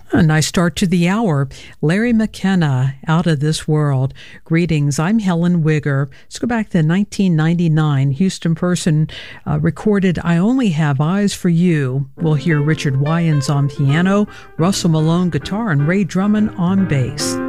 A nice start to the hour. Larry McKenna, Out of This World. Greetings, I'm Helen Wigger. Let's go back to 1999. Houston person recorded I Only Have Eyes for You. We'll hear Richard Wyans on piano, Russell Malone guitar, and Ray Drummond on bass.